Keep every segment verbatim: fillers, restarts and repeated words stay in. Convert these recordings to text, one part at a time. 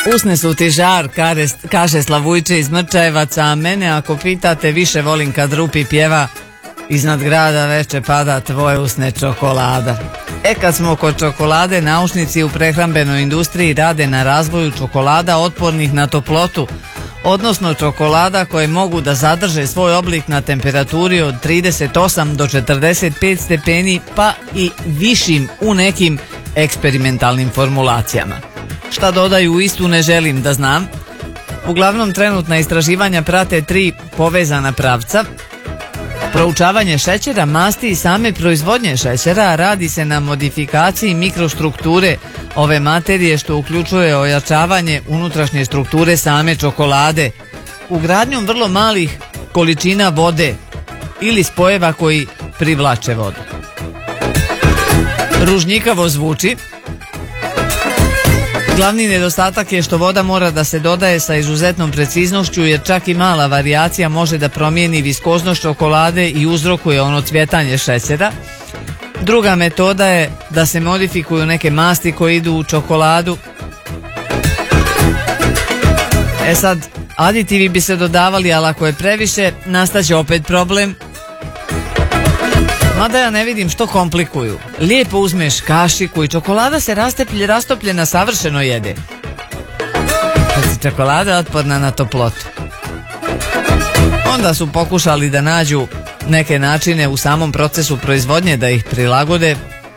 Usne su ti žar, kare, kaže Slavujče iz Mrčajevaca, a mene ako pitate više volim kad Rupi pjeva iznad grada veče pada tvoje usne čokolada. E kad smo kod čokolade, naučnici u prehrambenoj industriji rade na razvoju čokolada otpornih na toplotu, odnosno čokolada koje mogu da zadrže svoj oblik na temperaturi od trideset osam do četrdeset pet stepeni, pa i višim u nekim eksperimentalnim formulacijama. Šta dodaju u istu ne želim da znam. Uglavnom trenutna istraživanja prate tri povezana pravca. Proučavanje šećera, masti i same proizvodnje šećera, radi se na modifikaciji mikrostrukture ove materije što uključuje ojačavanje unutrašnje strukture same čokolade, ugradnjom vrlo malih količina vode ili spojeva koji privlače vodu. Ružnjikavo zvuči. Glavni nedostatak je što voda mora da se dodaje sa izuzetnom preciznošću, jer čak i mala varijacija može da promijeni viskoznost čokolade i uzrokuje ono cvjetanje šećera. Druga metoda je da se modifikuju neke masti koje idu u čokoladu. E sad, aditivi bi se dodavali, ali ako je previše, nastaće opet problem. Mada ja ne vidim što komplikuju. Lijepo uzmeš kašiku i čokolada se rasteplje, rastopljena savršeno jede. Kad si čokolada otporna na toplotu. Onda su pokušali da nađu neke načine u samom procesu proizvodnje da ih prilagode.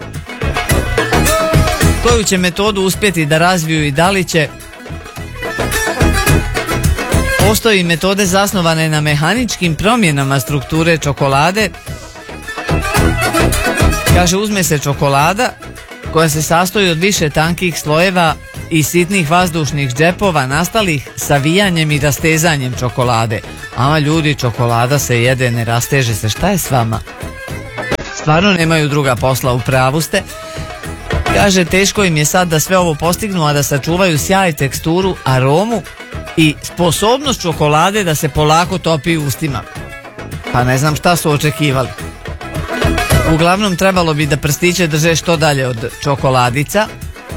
Koju će metodu uspjeti da razviju i da li će? Postoji metode zasnovane na mehaničkim promjenama strukture čokolade. Kaže, uzme se čokolada koja se sastoji od više tankih slojeva i sitnih vazdušnih džepova nastalih savijanjem i rastezanjem čokolade. Ama ljudi, čokolada se jede, ne rasteže se, šta je s vama? Stvarno nemaju druga posla, u pravu ste. Kaže, teško im je sad da sve ovo postignu, a da sačuvaju sjaj, teksturu, aromu i sposobnost čokolade da se polako topi u ustima. Pa ne znam šta su očekivali. Uglavnom trebalo bi da prstiće drže što dalje od čokoladica.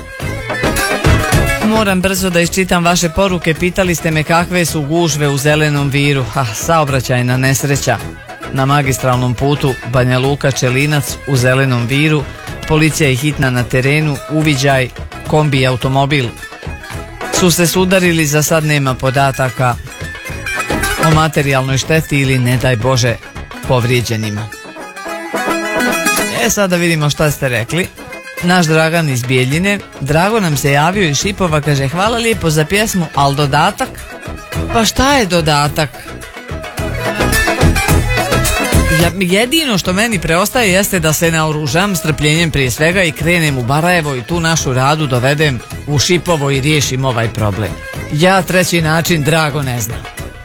Moram brzo da iščitam vaše poruke. Pitali ste me kakve su gužve u Zelenom Viru. Ha, saobraćajna nesreća na magistralnom putu Banja Luka Čelinac u Zelenom Viru. Policija i hitna na terenu, uviđaj, kombi i automobil su se sudarili, za sad nema podataka o materijalnoj šteti ili ne daj Bože povrijeđenima. E sad da vidimo šta ste rekli. Naš Dragan iz Bijeljine, Drago nam se javio iz Šipova, kaže hvala lijepo za pjesmu, ali dodatak? Pa šta je dodatak? Ja, jedino što meni preostaje jeste da se naoružam strpljenjem prije svega i krenem u Barajevo i tu našu Radu dovedem u Šipovo i riješim ovaj problem. Ja treći način, Drago, ne znam.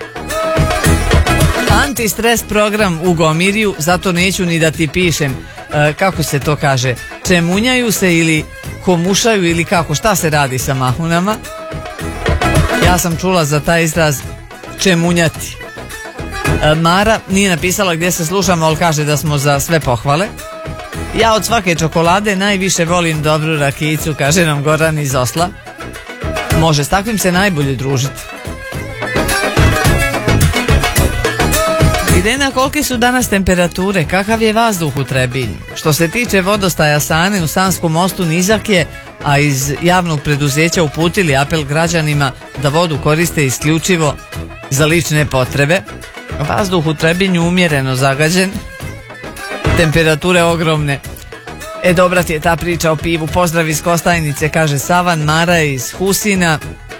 Antistres program u Gomiriju, zato neću ni da ti pišem, e, kako se to kaže, čemunjaju se ili komušaju ili kako, šta se radi sa mahunama? Ja sam čula za taj izraz čemunjati. E, Mara nije napisala gdje se slušamo, ali kaže da smo za sve pohvale. Ja od svake čokolade najviše volim dobru rakijicu, kaže nam Goran iz Osla. Može, s takvim se najbolje družiti. Idena, kolike su danas temperature, kakav je vazduh u Trebinju? Što se tiče vodostaja Sane u Sanskom mostu nizak je, a iz javnog preduzeća uputili apel građanima da vodu koriste isključivo za lične potrebe. Vazduh u Trebinju umjereno zagađen, temperature ogromne. E, dobra ti je ta priča o pivu. Pozdrav iz Kostajnice, kaže Savan. Mara iz Husina.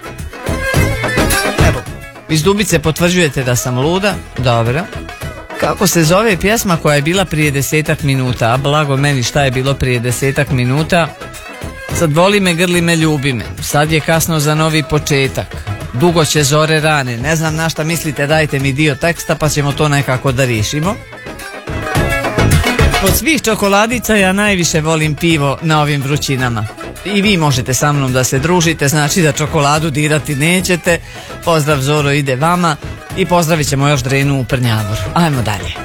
Evo, iz Dubice potvrđujete da sam luda. Dobro. Kako se zove pjesma koja je bila prije desetak minuta? A blago meni šta je bilo prije desetak minuta. Sad voli me, grli me, ljubi me. Sad je kasno za novi početak. Dugo će zore rane. Ne znam na šta mislite, dajte mi dio teksta pa ćemo to nekako da riješimo. Od svih čokoladica ja najviše volim pivo na ovim vrućinama. I vi možete sa mnom da se družite, znači da čokoladu dirati nećete. Pozdrav Zoro ide vama i pozdravit ćemo još Drenu u Prnjavoru. Ajmo dalje.